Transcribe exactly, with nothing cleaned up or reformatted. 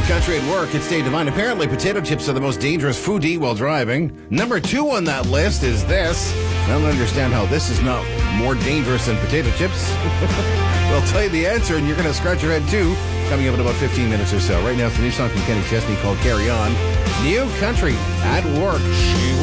Country at Work. It's Dave Devine. Apparently, potato chips are the most dangerous food to eat while driving. Number two on that list is this. I don't understand how this is not more dangerous than potato chips. We'll tell you the answer, and you're going to scratch your head, too, coming up in about fifteen minutes or so. Right now, it's the new song from Kenny Chesney called Carry On. New Country at Work. She